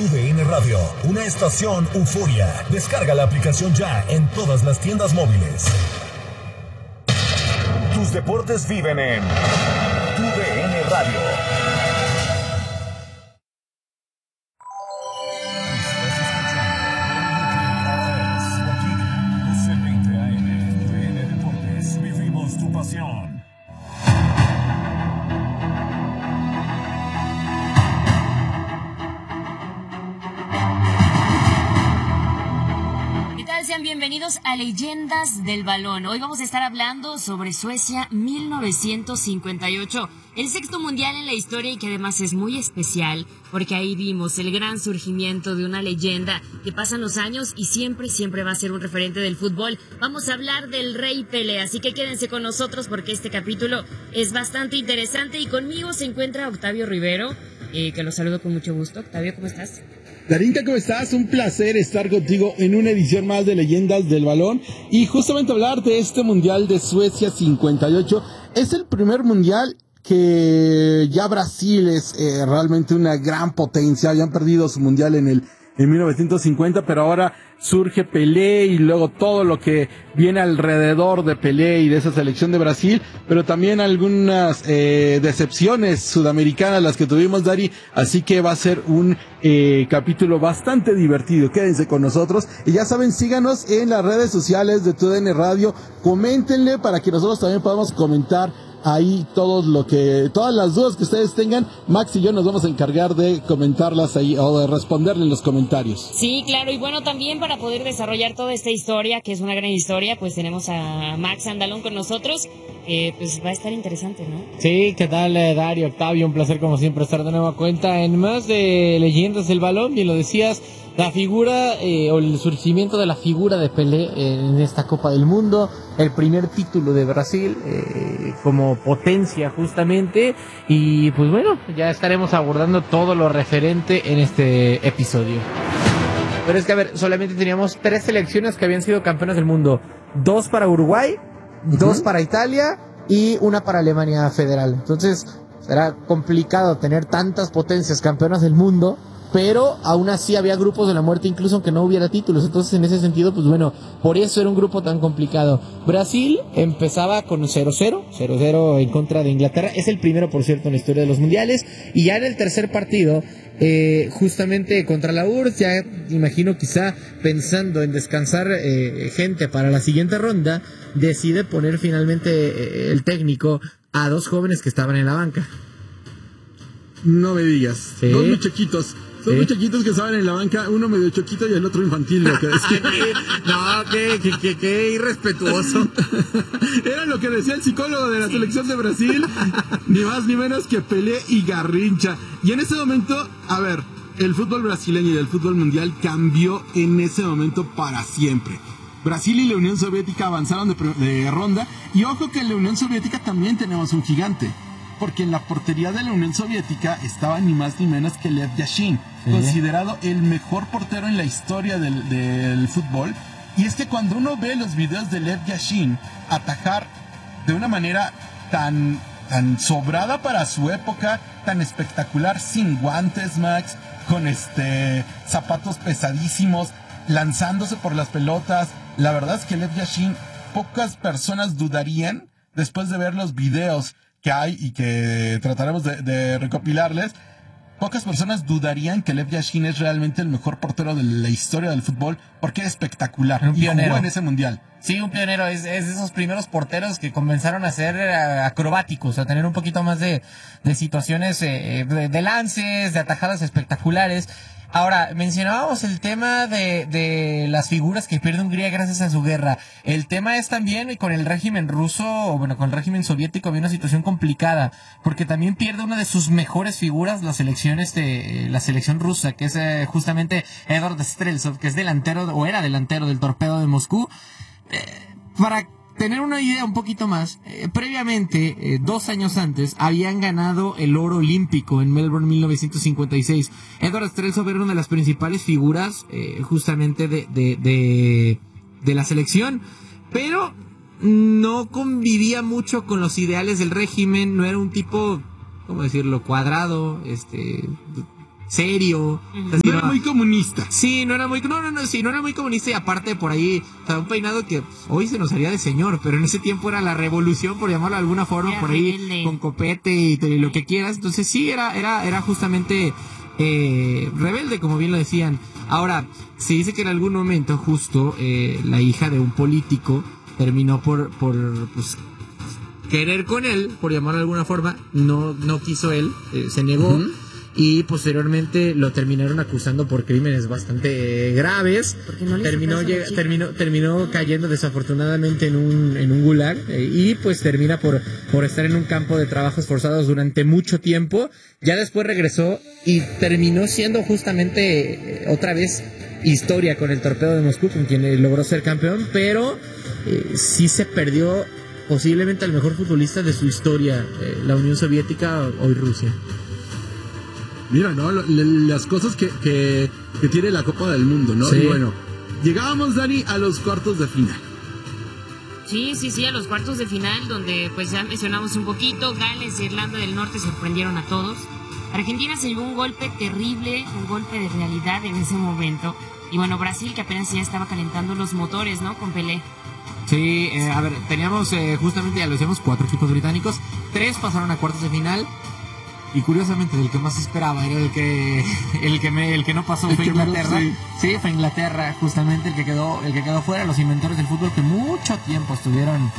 TUDN Radio, una estación euforia. Descarga la aplicación ya en todas las tiendas móviles. Tus deportes viven en TUDN Radio. Sean bienvenidos a Leyendas del Balón. Hoy vamos a estar hablando sobre Suecia 1958, el sexto mundial en la historia y que además es muy especial porque ahí vimos el gran surgimiento de una leyenda que pasan los años y siempre va a ser un referente del fútbol. Vamos a hablar del Rey Pelé, así que quédense con nosotros porque este capítulo es bastante interesante y conmigo se encuentra Octavio Rivero, que lo saludo con mucho gusto. Octavio, ¿cómo estás? Darinka, ¿cómo estás? Un placer estar contigo en una edición más de Leyendas del Balón y justamente hablar de este Mundial de Suecia 58. Es el primer Mundial que ya Brasil es realmente una gran potencia. Habían perdido su Mundial en 1950, pero ahora surge Pelé y luego todo lo que viene alrededor de Pelé y de esa selección de Brasil, pero también algunas decepciones sudamericanas las que tuvimos, Dari, así que va a ser un capítulo bastante divertido. Quédense con nosotros y ya saben, síganos en las redes sociales de TUDN Radio, coméntenle para que nosotros también podamos comentar ahí todas las dudas que ustedes tengan. Max y yo nos vamos a encargar de comentarlas ahí o de responderle en los comentarios. Sí, claro, y bueno, también para poder desarrollar toda esta historia, que es una gran historia, pues tenemos a Max Andalón con nosotros, pues va a estar interesante, ¿no? Sí, ¿qué tal, Dario, Octavio? Un placer como siempre estar de nueva cuenta en más de Leyendas del Balón. Bien lo decías, la figura o el surgimiento de la figura de Pelé en esta Copa del Mundo, el primer título de Brasil como potencia justamente, y pues bueno, ya estaremos abordando todo lo referente en este episodio. Pero es que, a ver, solamente teníamos 3 selecciones que habían sido campeonas del mundo: 2 para Uruguay, 2 para Italia y 1 para Alemania Federal. Entonces será complicado tener tantas potencias campeonas del mundo, pero aún así había grupos de la muerte incluso aunque no hubiera títulos. Entonces en ese sentido, pues bueno, por eso era un grupo tan complicado. Brasil empezaba con 0-0 en contra de Inglaterra. Es el primero, por cierto, en la historia de los mundiales. Y ya en el tercer partido, justamente contra la URSS, ya imagino quizá pensando en descansar gente para la siguiente ronda, decide poner finalmente el técnico a 2 jóvenes que estaban en la banca. No me digas, ¿Sí? 2 muy chiquitos. Son muy chiquitos que estaban en la banca, uno medio choquito y el otro infantil. Lo que qué irrespetuoso. Era lo que decía el psicólogo de la selección de Brasil, ni más ni menos que Pelé y Garrincha. Y en ese momento, a ver, el fútbol brasileño y el fútbol mundial cambió en ese momento para siempre. Brasil y la Unión Soviética avanzaron de ronda, y ojo que en la Unión Soviética también tenemos un gigante, porque en la portería de la Unión Soviética estaba ni más ni menos que Lev Yashin, considerado el mejor portero en la historia del fútbol. Y es que cuando uno ve los videos de Lev Yashin atajar de una manera tan sobrada para su época, tan espectacular, sin guantes, Max, con zapatos pesadísimos, lanzándose por las pelotas, la verdad es que Lev Yashin, pocas personas dudarían, después de ver los videos que hay y que trataremos de recopilarles, pocas personas dudarían que Lev Yashin es realmente el mejor portero de la historia del fútbol, porque es espectacular. Un pionero. Y jugó en ese mundial. Sí, un pionero. Es de esos primeros porteros que comenzaron a ser acrobáticos, a tener un poquito más de situaciones, de lances, de atajadas espectaculares. Ahora, mencionábamos el tema de las figuras que pierde Hungría gracias a su guerra. El tema es también con el régimen ruso, o bueno, con el régimen soviético había una situación complicada, porque también pierde una de sus mejores figuras, la selección rusa, que es justamente Edvard Streltsov, que es delantero, o era delantero del Torpedo de Moscú. Para tener una idea un poquito más, previamente, 2 años antes, habían ganado el oro olímpico en Melbourne 1956. Edvard Streltsov era una de las principales figuras justamente de la selección, pero no convivía mucho con los ideales del régimen. No era un tipo, ¿cómo decirlo?, cuadrado, serio. No era muy comunista. Sí, no era muy comunista, y aparte por ahí, o sea, un peinado que hoy se nos haría de señor, pero en ese tiempo era la revolución, por llamarlo de alguna forma, por ahí rebelde, con copete y lo que quieras. Entonces sí, era justamente rebelde, como bien lo decían. Ahora, se dice que en algún momento justo la hija de un político terminó por pues, querer con él, por llamarlo de alguna forma. No quiso él, se negó. Y posteriormente lo terminaron acusando por crímenes bastante graves. No terminó cayendo desafortunadamente en un gulag, y pues termina por estar en un campo de trabajos forzados durante mucho tiempo. Ya después regresó y terminó siendo justamente otra vez historia con el Torpedo de Moscú, con quien logró ser campeón, pero sí se perdió posiblemente al mejor futbolista de su historia, la Unión Soviética, hoy Rusia. Mira, ¿no? Las cosas que tiene la Copa del Mundo, ¿no? Sí. Y bueno, llegábamos, Dani, a los cuartos de final. Sí, a los cuartos de final, donde pues ya mencionamos un poquito, Gales e Irlanda del Norte sorprendieron a todos. Argentina se llevó un golpe terrible, un golpe de realidad en ese momento. Y bueno, Brasil, que apenas ya estaba calentando los motores, ¿no? Con Pelé. Sí, a ver, teníamos justamente, ya lo decíamos, 4 equipos británicos, 3 pasaron a cuartos de final. Y curiosamente, el que más esperaba era el que no pasó, fue Inglaterra. Sí, fue Inglaterra, justamente el que quedó fuera. Los inventores del fútbol que mucho tiempo estuvieron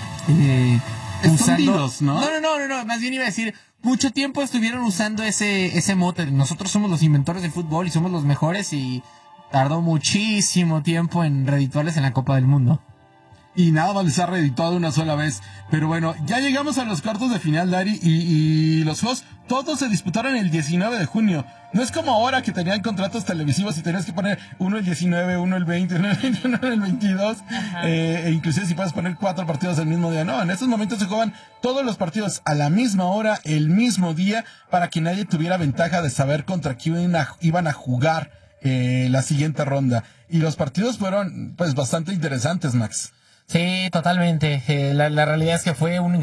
usando, ¿no? No, más bien iba a decir, mucho tiempo estuvieron usando ese mote. Nosotros somos los inventores del fútbol y somos los mejores, y tardó muchísimo tiempo en redituarles en la Copa del Mundo. Y nada más les ha reeditado una sola vez. Pero bueno, ya llegamos a los cuartos de final, Dari, y los juegos todos se disputaron el 19 de junio. No es como ahora que tenían contratos televisivos y tenías que poner uno el 19, uno el 20, uno el 21, uno el 22. E inclusive si puedes poner 4 partidos el mismo día. No, en estos momentos se juegan todos los partidos a la misma hora, el mismo día, para que nadie tuviera ventaja de saber contra quién iban a jugar la siguiente ronda. Y los partidos fueron pues bastante interesantes, Max. Sí, totalmente. La realidad es que fue una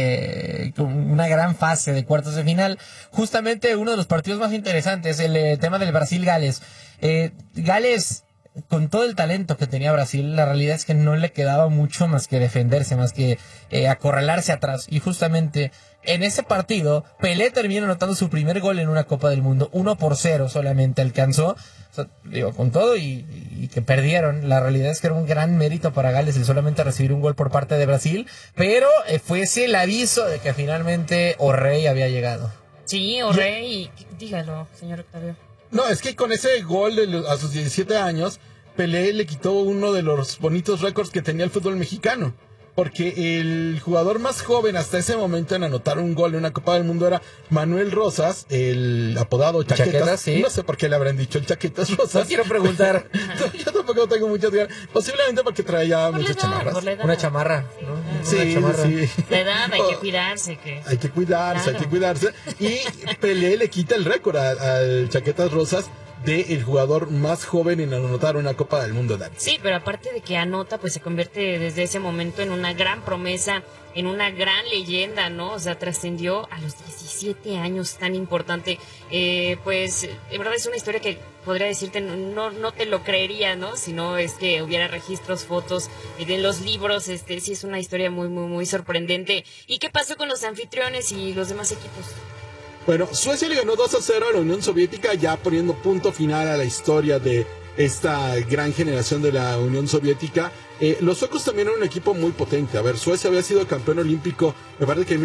gran fase de cuartos de final. Justamente uno de los partidos más interesantes, el tema del Brasil-Gales. Gales, con todo el talento que tenía Brasil, la realidad es que no le quedaba mucho más que defenderse, más que acorralarse atrás. Y justamente en ese partido, Pelé terminó anotando su primer gol en una Copa del Mundo. 1-0 solamente alcanzó. O sea, con todo y que perdieron. La realidad es que era un gran mérito para Gales el solamente recibir un gol por parte de Brasil. Pero fuese el aviso de que finalmente O'Reilly había llegado. Sí, O'Reilly. Dígalo, señor Octavio. No, es que con ese gol a sus 17 años, Pelé le quitó uno de los bonitos récords que tenía el fútbol mexicano. Porque el jugador más joven hasta ese momento en anotar un gol en una Copa del Mundo era Manuel Rosas, el apodado Chaquetas. ¿Sí? No sé por qué le habrán dicho el Chaquetas Rosas. No quiero preguntar. Yo tampoco tengo muchas ganas. Posiblemente porque traía muchas chamarras. Una chamarra, ¿no? Sí, una chamarra. sí. La edad, hay que cuidarse. Hay que cuidarse. Y Pelé le quita el récord al Chaquetas Rosas del jugador más joven en anotar una Copa del Mundo, Dani. Sí, pero aparte de que anota, pues se convierte desde ese momento en una gran promesa, en una gran leyenda, ¿no? O sea, trascendió a los 17 años, tan importante. Pues, en verdad es una historia que podría decirte, no te lo creería, ¿no? Si no es que hubiera registros, fotos de los libros, sí es una historia muy, muy, muy sorprendente. ¿Y qué pasó con los anfitriones y los demás equipos? Bueno, Suecia le ganó 2-0 a la Unión Soviética, ya poniendo punto final a la historia de esta gran generación de la Unión Soviética. Los suecos también eran un equipo muy potente. A ver, Suecia había sido campeón olímpico, me parece que en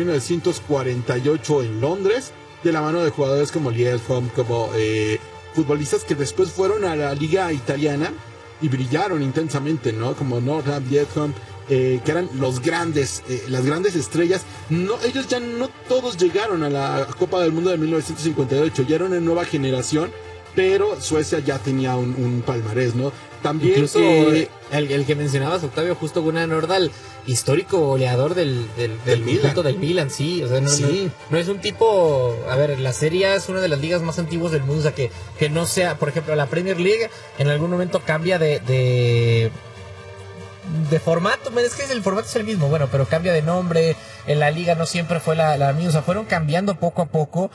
1948 en Londres, de la mano de jugadores como Liedholm, como futbolistas que después fueron a la liga italiana y brillaron intensamente, ¿no? Como Nordham, Liedholm, que eran los grandes, las grandes estrellas. No, ellos ya no todos llegaron a la Copa del Mundo de 1958, ya era una nueva generación, pero Suecia ya tenía un palmarés, ¿no? También incluso el que mencionabas, Octavio, justo Gunnar Nordahl, histórico goleador del conjunto del Milan, sí, o sea, no es un tipo, a ver, la Serie A es una de las ligas más antiguas del mundo, o sea, que no sea, por ejemplo, la Premier League en algún momento cambia de de formato, es que el formato es el mismo, bueno, pero cambia de nombre, en la liga no siempre fue la misma, o sea, fueron cambiando poco a poco,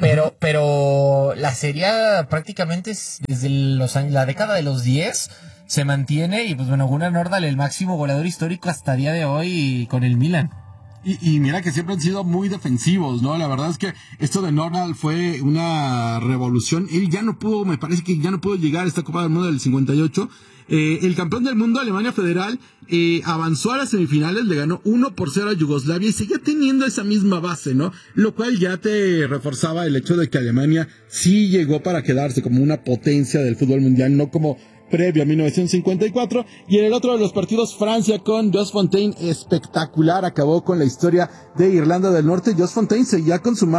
pero la serie prácticamente desde la década de los 10 se mantiene, y pues bueno, Gunnar Nordahl, el máximo goleador histórico hasta el día de hoy con el Milan. Y mira que siempre han sido muy defensivos, ¿no? La verdad es que esto de Nordahl fue una revolución. Él ya no pudo, me parece que ya no pudo llegar a esta Copa del Mundo del 58. El campeón del mundo, Alemania Federal, avanzó a las semifinales, le ganó 1-0 a Yugoslavia y seguía teniendo esa misma base, ¿no? Lo cual ya te reforzaba el hecho de que Alemania sí llegó para quedarse como una potencia del fútbol mundial, no como previo a 1954, y en el otro de los partidos, Francia con Jos Fontaine, espectacular, acabó con la historia de Irlanda del Norte. Jos Fontaine seguía con su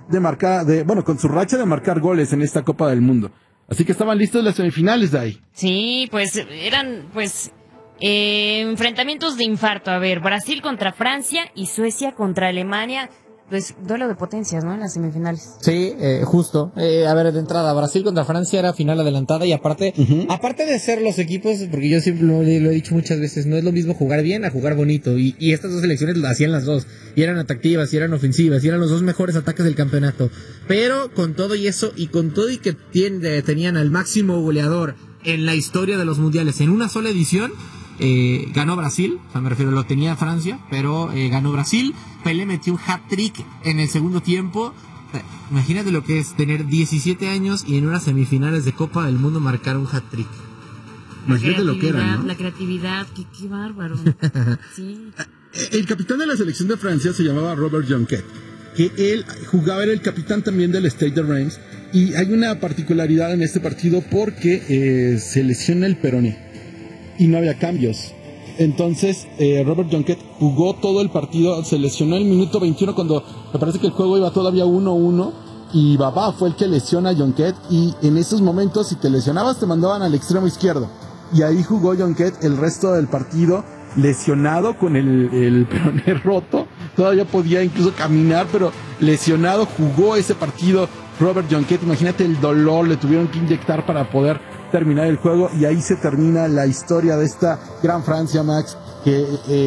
con su racha de marcar goles en esta Copa del Mundo. Así que estaban listos las semifinales de ahí. Sí, pues eran enfrentamientos de infarto. A ver, Brasil contra Francia y Suecia contra Alemania. Pues duelo de potencias, ¿no? En las semifinales. Sí, justo. A ver, de entrada, Brasil contra Francia era final adelantada y aparte de ser los equipos, porque yo siempre lo he dicho muchas veces, no es lo mismo jugar bien a jugar bonito. Y estas dos selecciones lo hacían las dos. Y eran atractivas, y eran ofensivas, y eran los dos mejores ataques del campeonato. Pero con todo y eso, y con todo y que tenían al máximo goleador en la historia de los mundiales en una sola edición, ganó Brasil, o sea, me refiero, lo tenía Francia, pero ganó Brasil. Pelé metió un hat-trick en el segundo tiempo. Imagínate lo que es tener 17 años y en unas semifinales de Copa del Mundo marcar un hat-trick. Imagínate lo que era, ¿no? La creatividad, qué bárbaro. Sí. El capitán de la selección de Francia se llamaba Robert Jonquet, que él jugaba, era el capitán también del Stade de Reims, y hay una particularidad en este partido porque se lesiona el peroné y no había cambios. Entonces Robert Jonquet jugó todo el partido, se lesionó el minuto 21 cuando me parece que el juego iba todavía 1-1 y Babá fue el que lesiona a Jonquet, y en esos momentos si te lesionabas te mandaban al extremo izquierdo, y ahí jugó Jonquet el resto del partido lesionado con el peroné roto, todavía podía incluso caminar, pero lesionado jugó ese partido Robert Jonquet. Imagínate el dolor, le tuvieron que inyectar para poder terminar el juego, y ahí se termina la historia de esta gran Francia, Max, que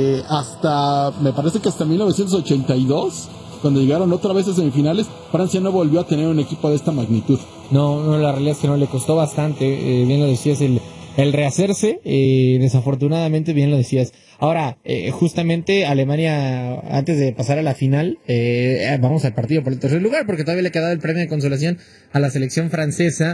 me parece que hasta 1982, cuando llegaron otra vez a semifinales, Francia no volvió a tener un equipo de esta magnitud. No, la realidad es que no, le costó bastante, bien lo decías, el rehacerse, desafortunadamente, bien lo decías. Ahora, justamente Alemania, antes de pasar a la final, vamos al partido por el tercer lugar, porque todavía le quedaba el premio de consolación a la selección francesa,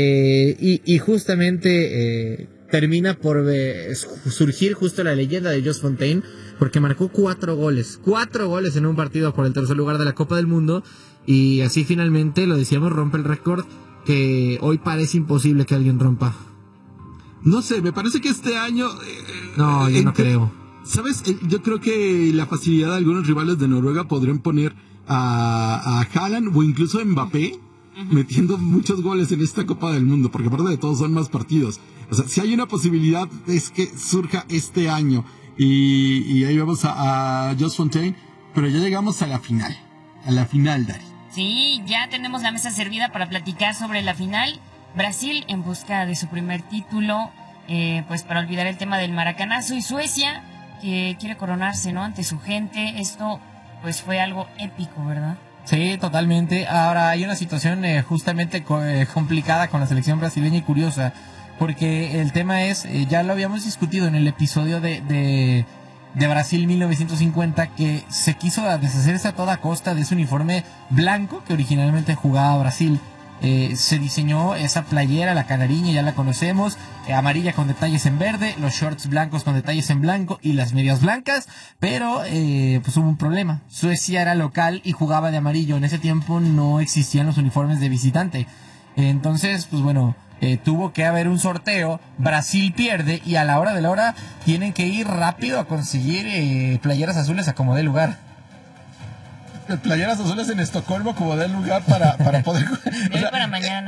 y justamente termina por surgir justo la leyenda de Jos Fontaine, porque marcó 4 goles en un partido por el tercer lugar de la Copa del Mundo, y así finalmente, lo decíamos, rompe el récord que hoy parece imposible que alguien rompa. No sé, me parece que este año... no, yo no creo. ¿Sabes? Yo creo que la facilidad de algunos rivales de Noruega podrían poner a Haaland o incluso a Mbappé metiendo muchos goles en esta Copa del Mundo, porque aparte de todo son más partidos. O sea, si hay una posibilidad es que surja este año, y ahí vemos a Jos Fontaine, pero ya llegamos a la final, Dari. Sí, ya tenemos la mesa servida para platicar sobre la final. Brasil en busca de su primer título, pues para olvidar el tema del maracanazo, y Suecia que quiere coronarse, ¿no?, ante su gente. Esto pues fue algo épico, ¿verdad? Sí, totalmente. Ahora hay una situación justamente complicada con la selección brasileña y curiosa, porque el tema es, ya lo habíamos discutido en el episodio de Brasil 1950, que se quiso deshacerse a toda costa de ese uniforme blanco que originalmente jugaba Brasil. Se diseñó esa playera, la canariña, ya la conocemos, amarilla con detalles en verde, los shorts blancos con detalles en blanco y las medias blancas, pero pues hubo un problema. Suecia era local y jugaba de amarillo. En ese tiempo no existían los uniformes de visitante, entonces pues bueno, tuvo que haber un sorteo. Brasil pierde y a la hora de la hora tienen que ir rápido a conseguir playeras azules a como dé lugar. Playeras azules en Estocolmo como dé lugar para poder... para mañana.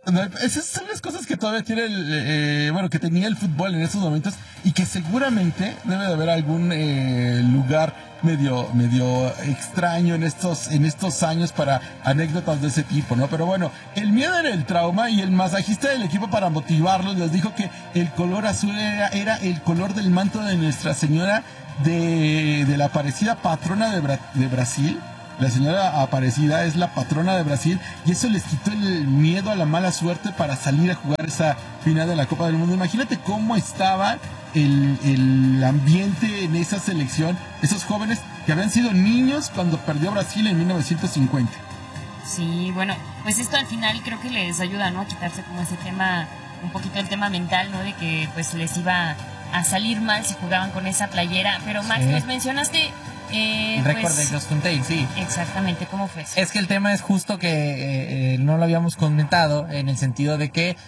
Esas son las cosas que todavía tiene que tenía el fútbol en esos momentos y que seguramente debe de haber algún lugar medio extraño en estos años para anécdotas de ese tipo, ¿no? Pero bueno, el miedo era el trauma y el masajista del equipo, para motivarlos, les dijo que el color azul era el color del manto de Nuestra Señora de la Aparecida, patrona de Brasil. La señora Aparecida es la patrona de Brasil y eso les quitó el miedo a la mala suerte para salir a jugar esa final de la Copa del Mundo. Imagínate cómo estaba el ambiente en esa selección, esos jóvenes que habían sido niños cuando perdió Brasil en 1950. Sí, bueno, pues esto al final creo que les ayuda, ¿no? A quitarse como ese tema, un poquito el tema mental, ¿no? De que pues les iba a salir mal si jugaban con esa playera. Pero Max, Sí. nos mencionaste... El récord de Just Fontaine, sí. Exactamente, ¿cómo fue eso? Es que el tema es justo que no lo habíamos comentado, en el sentido de que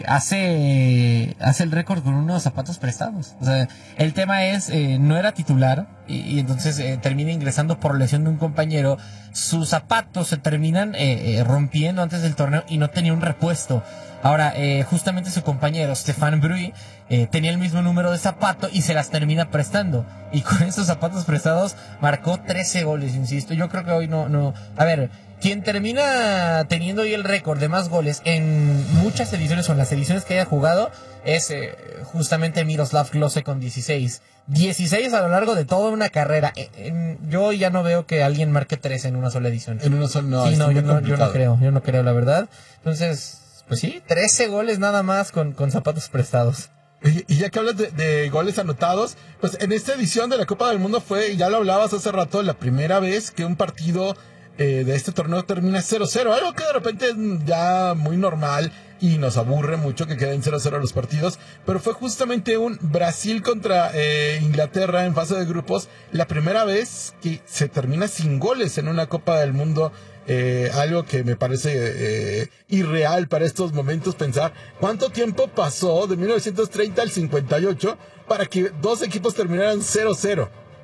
hace el récord con unos zapatos prestados. O sea, el tema es, no era titular y entonces termina ingresando por lesión de un compañero. Sus zapatos se terminan rompiendo antes del torneo y no tenía un repuesto. Ahora, justamente su compañero, Stefan Brui, tenía el mismo número de zapato y se las termina prestando. Y con esos zapatos prestados marcó 13 goles, insisto. Yo creo que hoy no. A ver, quien termina teniendo hoy el récord de más goles en muchas ediciones o en las ediciones que haya jugado es justamente Miroslav Klose con 16. 16 a lo largo de toda una carrera. Yo ya no veo que alguien marque 13 en una sola edición. En una sola, no, Sí, no, yo complicado. no creo, la verdad. Entonces, pues sí, 13 goles nada más con zapatos prestados. Y ya que hablas de goles anotados, pues en esta edición de la Copa del Mundo fue, ya lo hablabas hace rato, la primera vez que un partido de este torneo termina 0-0, algo que de repente es ya muy normal y nos aburre mucho que queden 0-0 los partidos, pero fue justamente un Brasil contra Inglaterra en fase de grupos, la primera vez que se termina sin goles en una Copa del Mundo. Algo que me parece irreal para estos momentos, pensar cuánto tiempo pasó de 1930 al 58 para que dos equipos terminaran 0-0.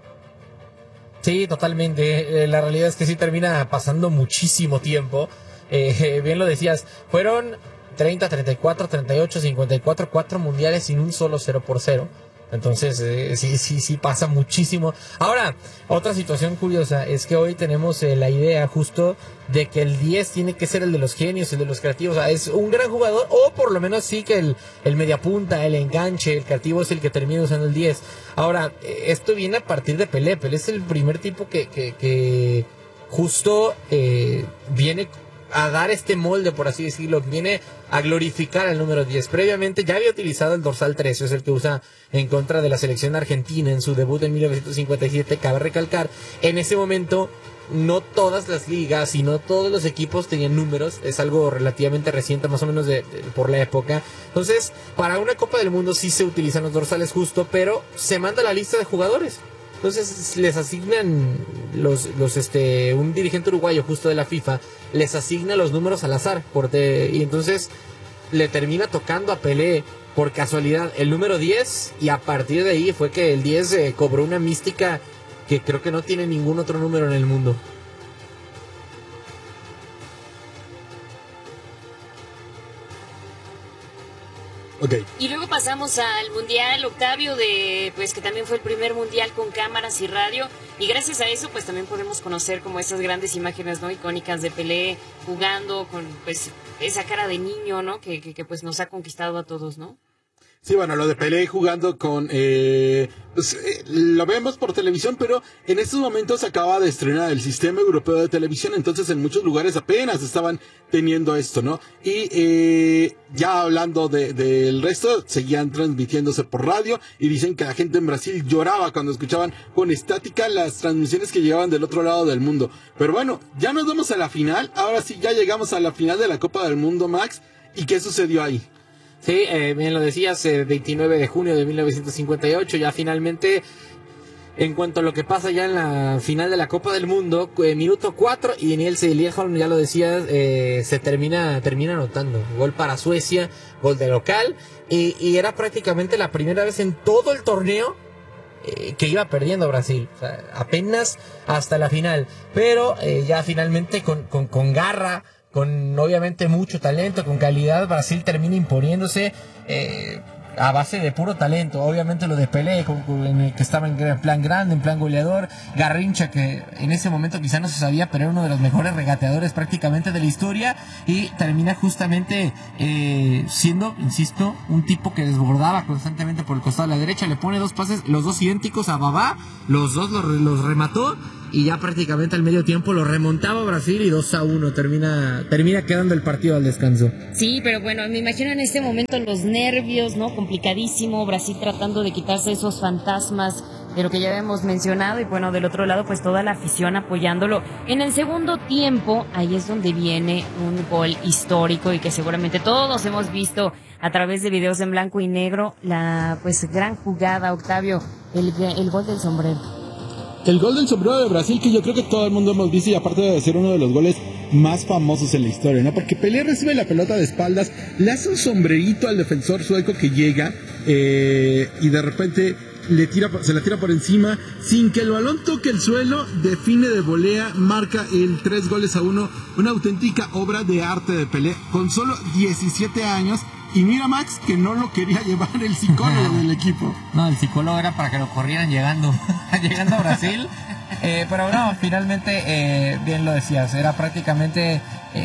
Sí, totalmente. La realidad es que sí termina pasando muchísimo tiempo. Bien lo decías, fueron 30, 34, 38, 54, 4 mundiales sin un solo 0-0. Entonces, sí pasa muchísimo. Ahora, otra situación curiosa es que hoy tenemos la idea justo de que el 10 tiene que ser el de los genios, el de los creativos. O sea, es un gran jugador, o por lo menos sí que el mediapunta, el enganche, el creativo es el que termina usando el 10. Ahora, esto viene a partir de Pelé. Pelé es el primer tipo que justo viene a dar este molde, por así decirlo, viene a glorificar al número 10. Previamente ya había utilizado el dorsal 13, es el que usa en contra de la selección argentina en su debut en 1957. Cabe recalcar, en ese momento no todas las ligas y no todos los equipos tenían números, es algo relativamente reciente, más o menos por la época. Entonces, para una Copa del Mundo sí se utilizan los dorsales justo, pero se manda la lista de jugadores. Entonces les asignan un dirigente uruguayo justo de la FIFA les asigna los números al azar y entonces le termina tocando a Pelé por casualidad el número 10 y a partir de ahí fue que el 10 cobró una mística que creo que no tiene ningún otro número en el mundo. Okay. Y luego pasamos al Mundial, Octavio, pues que también fue el primer Mundial con cámaras y radio. Y gracias a eso, pues también podemos conocer como esas grandes imágenes, ¿no? Icónicas de Pelé jugando con, pues, esa cara de niño, ¿no? Que pues nos ha conquistado a todos, ¿no? Sí, bueno, lo de Pelé jugando con... lo vemos por televisión, pero en estos momentos se acaba de estrenar el sistema europeo de televisión, entonces en muchos lugares apenas estaban teniendo esto, ¿no? Y ya hablando del resto, seguían transmitiéndose por radio y dicen que la gente en Brasil lloraba cuando escuchaban con estática las transmisiones que llegaban del otro lado del mundo. Pero bueno, ya nos vamos a la final, ahora sí ya llegamos a la final de la Copa del Mundo, Max, ¿y qué sucedió ahí? Sí, bien lo decías, 29 de junio de 1958, ya finalmente, en cuanto a lo que pasa ya en la final de la Copa del Mundo, minuto 4, y Niels Eliasholm, ya lo decías, se termina anotando, gol para Suecia, gol de local, y era prácticamente la primera vez en todo el torneo que iba perdiendo Brasil, o sea, apenas hasta la final, pero ya finalmente con garra, con obviamente mucho talento, con calidad. Brasil termina imponiéndose a base de puro talento. Obviamente lo de Pelé, en el que estaba en plan grande, en plan goleador. Garrincha, que en ese momento quizá no se sabía, pero era uno de los mejores regateadores prácticamente de la historia. Y termina justamente siendo, insisto, un tipo que desbordaba constantemente por el costado de la derecha. Le pone 2 pases, los 2 idénticos a Babá. Los 2 los remató. Y ya prácticamente al medio tiempo lo remontaba Brasil y 2-1 termina quedando el partido al descanso. Sí, pero bueno, me imagino en este momento los nervios, ¿no? Complicadísimo, Brasil tratando de quitarse esos fantasmas de lo que ya habíamos mencionado, y bueno, del otro lado pues toda la afición apoyándolo. En el segundo tiempo, ahí es donde viene un gol histórico y que seguramente todos hemos visto a través de videos en blanco y negro, la pues gran jugada, Octavio, el gol del sombrero. El gol del sombrero de Brasil, que yo creo que todo el mundo hemos visto, y aparte de ser uno de los goles más famosos en la historia, ¿no? Porque Pelé recibe la pelota de espaldas, le hace un sombrerito al defensor sueco que llega y de repente se la tira por encima sin que el balón toque el suelo, define de volea, marca el 3-1, una auténtica obra de arte de Pelé con solo 17 años. Y mira, Max, que no lo quería llevar el psicólogo del equipo. No, el psicólogo era para que lo corrieran llegando a Brasil. Pero no, finalmente, bien lo decías, era prácticamente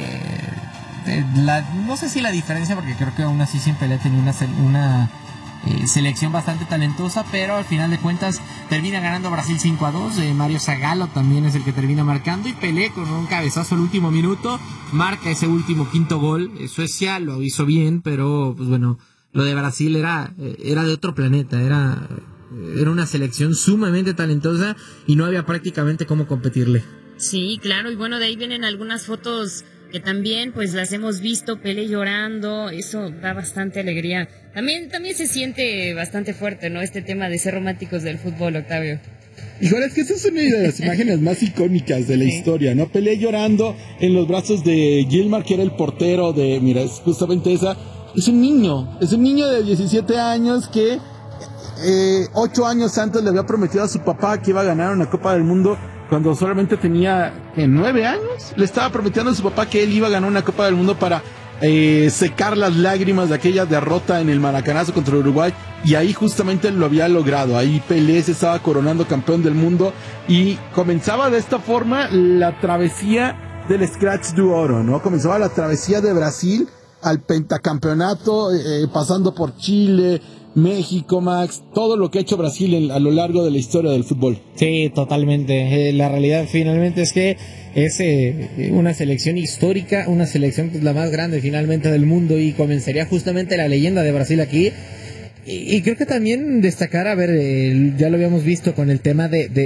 no sé si la diferencia, porque creo que aún así sin Pelé tenía una selección bastante talentosa, pero al final de cuentas termina ganando Brasil 5-2. Mario Zagallo también es el que termina marcando, y Pelé con un cabezazo al último minuto marca ese último quinto gol. Suecia lo hizo bien, pero pues bueno, lo de Brasil era de otro planeta, era una selección sumamente talentosa y no había prácticamente cómo competirle. Sí, claro, y bueno, de ahí vienen algunas fotos que también pues las hemos visto, Pelé llorando, eso da bastante alegría. También se siente bastante fuerte, ¿no? Este tema de ser románticos del fútbol, Octavio. Híjole, es que esa es una de las imágenes más icónicas de la historia, ¿no? Pelé llorando en los brazos de Gilmar, que era el portero mira, es justamente esa. Es un niño de 17 años que 8 años antes le había prometido a su papá que iba a ganar una Copa del Mundo, cuando solamente tenía 9 años. Le estaba prometiendo a su papá que él iba a ganar una Copa del Mundo para secar las lágrimas de aquella derrota en el Maracanazo contra Uruguay, y ahí justamente lo había logrado. Ahí Pelé se estaba coronando campeón del mundo y comenzaba de esta forma la travesía del Scratch du Oro, ¿no? Comenzaba la travesía de Brasil al pentacampeonato, pasando por Chile, México, Max, todo lo que ha hecho Brasil a lo largo de la historia del fútbol. Sí, totalmente. La realidad finalmente es que es una selección histórica, una selección que es la más grande finalmente del mundo, y comenzaría justamente la leyenda de Brasil aquí. Y creo que también destacar, a ver, ya lo habíamos visto con el tema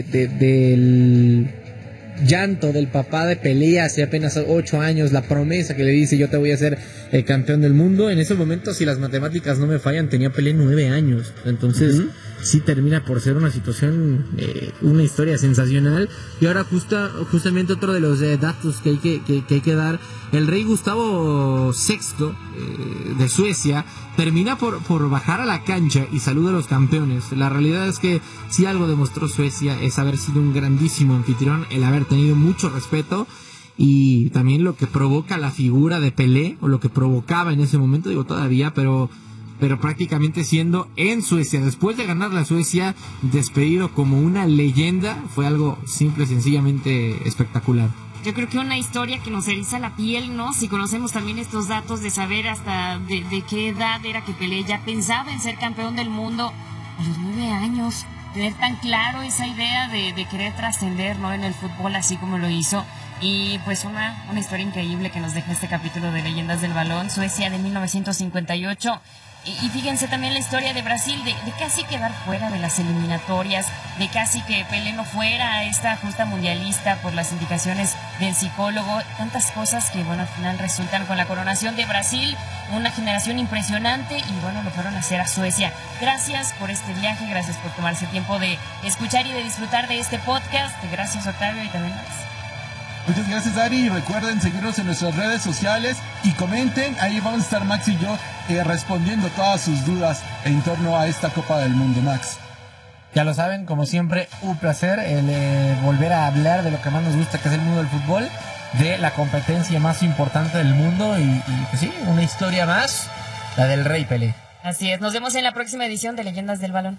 del llanto del papá de Pelé hace apenas 8 años, la promesa que le dice: yo te voy a hacer campeón del mundo. En ese momento, si las matemáticas no me fallan, tenía Pelé 9 años. Entonces sí termina por ser una situación, una historia sensacional. Y ahora justamente otro de los datos que hay que dar: el rey Gustavo VI de Suecia termina por bajar a la cancha y saluda a los campeones. La realidad es que si algo demostró Suecia es haber sido un grandísimo anfitrión, el haber tenido mucho respeto, y también lo que provoca la figura de Pelé, o lo que provocaba en ese momento, digo todavía, pero prácticamente siendo en Suecia, después de ganar la Suecia, despedido como una leyenda, fue algo simple, sencillamente espectacular. Yo creo que una historia que nos eriza la piel, ¿no? Si conocemos también estos datos de saber hasta de qué edad era que Pelé ya pensaba en ser campeón del mundo a los 9 años. Tener tan claro esa idea de querer trascender, ¿no? En el fútbol, así como lo hizo. Y pues una historia increíble que nos deja este capítulo de Leyendas del Balón, Suecia de 1958. Y fíjense también la historia de Brasil, de casi quedar fuera de las eliminatorias, de casi que Pelé no fuera a esta justa mundialista por las indicaciones del psicólogo. Tantas cosas que, bueno, al final resultan con la coronación de Brasil, una generación impresionante, y bueno, lo fueron a hacer a Suecia. Gracias por este viaje, gracias por tomarse tiempo de escuchar y de disfrutar de este podcast. Gracias, Octavio, y también Max. Muchas gracias, Ari, y recuerden seguirnos en nuestras redes sociales y comenten, ahí vamos a estar Max y yo respondiendo todas sus dudas en torno a esta Copa del Mundo. Max, ya lo saben, como siempre, un placer el volver a hablar de lo que más nos gusta, que es el mundo del fútbol. de la competencia más importante del mundo y pues sí, una historia más, la del Rey Pelé. Así es, nos vemos en la próxima edición de Leyendas del Balón.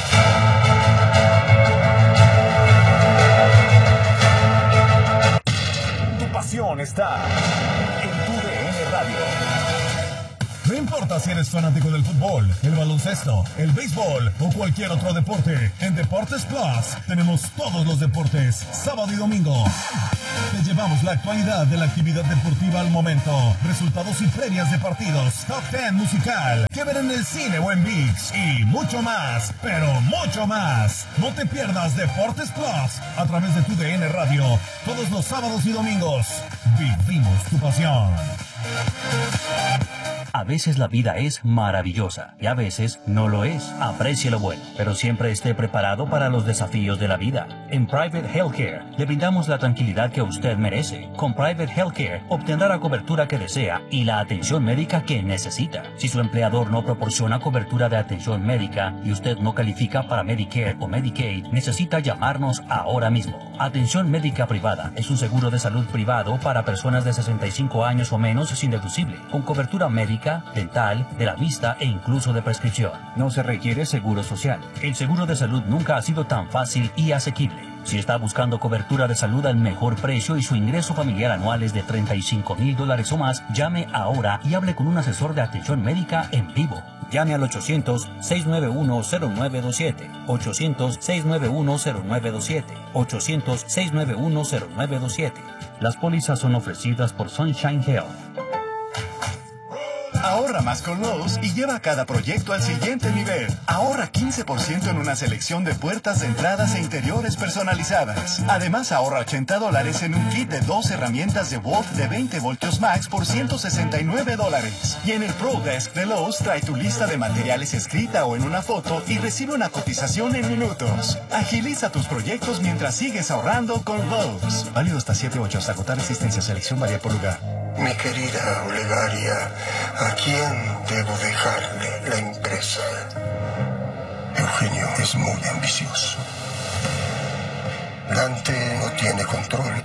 Tu pasión está en tu DN Radio. No importa si eres fanático del fútbol, el baloncesto, el béisbol o cualquier otro deporte, en Deportes Plus tenemos todos los deportes, sábado y domingo. Te llevamos la actualidad de la actividad deportiva al momento, resultados y previas de partidos, top 10 musical, que ver en el cine o en ViX y mucho más, pero mucho más. No te pierdas Deportes Plus a través de tu DN Radio, todos los sábados y domingos. Vivimos tu pasión. A veces la vida es maravillosa y a veces no lo es. Aprecie lo bueno, pero siempre esté preparado para los desafíos de la vida. En Private Healthcare le brindamos la tranquilidad que usted merece. Con Private Healthcare obtendrá la cobertura que desea y la atención médica que necesita. Si su empleador no proporciona cobertura de atención médica y usted no califica para Medicare o Medicaid, necesita llamarnos ahora mismo. Atención médica privada es un seguro de salud privado para personas de 65 años o menos sin deducible, con cobertura médica, dental, de la vista e incluso de prescripción. No se requiere seguro social. El seguro de salud nunca ha sido tan fácil y asequible. Si está buscando cobertura de salud al mejor precio y su ingreso familiar anual es de $35,000 o más, llame ahora y hable con un asesor de atención médica en vivo. Llame al 800-691-0927, 800-691-0927, 800-691-0927. Las pólizas son ofrecidas por Sunshine Health. Ahorra más con Lowe's y lleva cada proyecto al siguiente nivel. Ahorra 15% en una selección de puertas de entradas e interiores personalizadas. Además, ahorra $80 en un kit de 2 herramientas de Wolf de 20 voltios max por $169. Y en el Pro Desk de Lowe's trae tu lista de materiales escrita o en una foto y recibe una cotización en minutos. Agiliza tus proyectos mientras sigues ahorrando con Lowe's. Válido hasta 7/8 hasta agotar existencia. Selección varía por lugar. Mi querida Olegaria, ¿a quién debo dejarle la empresa? Eugenio es muy ambicioso. Dante no tiene control.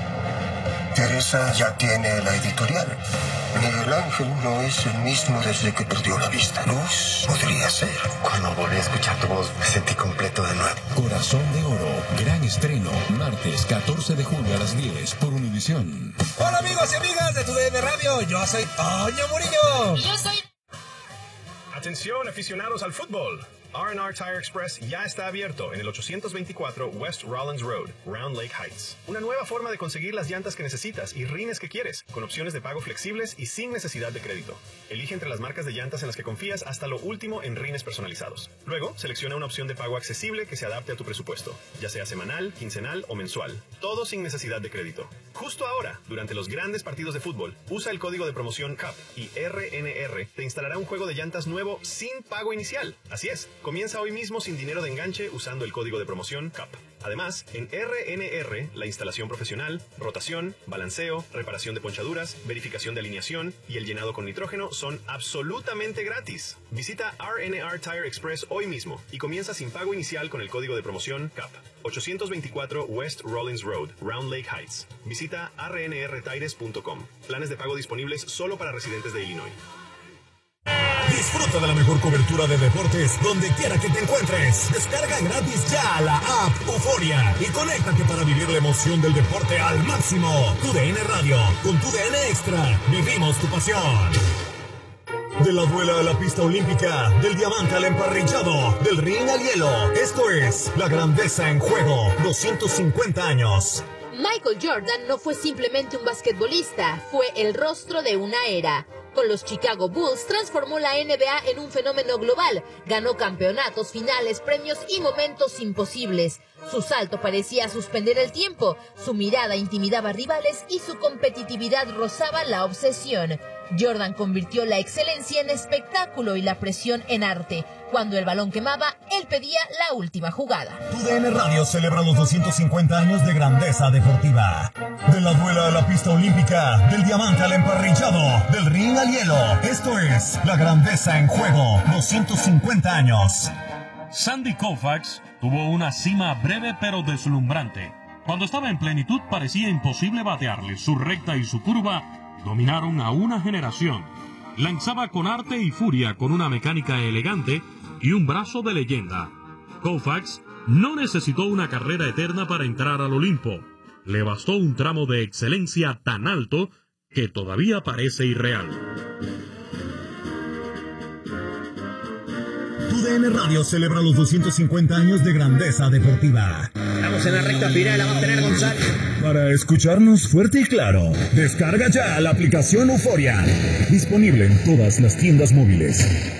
Teresa ya tiene la editorial. Miguel Ángel no es el mismo desde que perdió la vista. Luz podría ser. Cuando volví a escuchar tu voz, me sentí completo de nuevo. Corazón de Oro, gran estreno, martes 14 de julio a las 10 por Univisión. Hola amigos y amigas de tu DN Radio, yo soy Toño Murillo. Y yo soy... Atención aficionados al fútbol. R&R Tire Express ya está abierto en el 824 West Rollins Road, Round Lake Heights. Una nueva forma de conseguir las llantas que necesitas y rines que quieres, con opciones de pago flexibles y sin necesidad de crédito. Elige entre las marcas de llantas en las que confías hasta lo último en rines personalizados. Luego, selecciona una opción de pago accesible que se adapte a tu presupuesto, ya sea semanal, quincenal o mensual. Todo sin necesidad de crédito. Justo ahora, durante los grandes partidos de fútbol, usa el código de promoción CUP y RNR te instalará un juego de llantas nuevo sin pago inicial. Así es. Comienza hoy mismo sin dinero de enganche usando el código de promoción CUP. Además, en RNR, la instalación profesional, rotación, balanceo, reparación de ponchaduras, verificación de alineación y el llenado con nitrógeno son absolutamente gratis. Visita RNR Tire Express hoy mismo y comienza sin pago inicial con el código de promoción CUP. 824 West Rollins Road, Round Lake Heights. Visita rnrtires.com. Planes de pago disponibles solo para residentes de Illinois. Disfruta de la mejor cobertura de deportes donde quiera que te encuentres. Descarga gratis ya la app Euforia y conéctate para vivir la emoción del deporte al máximo. Tu DN Radio, con tu DN Extra, vivimos tu pasión. De la duela a la pista olímpica, del diamante al emparrillado, del ring al hielo. Esto es La Grandeza en Juego, 250 años. Michael Jordan no fue simplemente un basquetbolista, fue el rostro de una era. Con los Chicago Bulls transformó la NBA en un fenómeno global, ganó campeonatos, finales, premios y momentos imposibles. Su salto parecía suspender el tiempo, su mirada intimidaba rivales y su competitividad rozaba la obsesión. Jordan convirtió la excelencia en espectáculo y la presión en arte. Cuando el balón quemaba, él pedía la última jugada. Tu DN Radio celebra los 250 años de grandeza deportiva. De la duela a la pista olímpica, del diamante al emparrillado, del ring al hielo. Esto es La Grandeza en Juego, 250 años. Sandy Koufax tuvo una cima breve pero deslumbrante. Cuando estaba en plenitud parecía imposible batearle. Su recta y su curva dominaron a una generación. Lanzaba con arte y furia, con una mecánica elegante y un brazo de leyenda. Koufax no necesitó una carrera eterna para entrar al Olimpo. Le bastó un tramo de excelencia tan alto que todavía parece irreal. TUDN Radio celebra los 250 años de grandeza deportiva. Estamos en la recta final, la va a obtener González. Para escucharnos fuerte y claro, descarga ya la aplicación Euforia. Disponible en todas las tiendas móviles.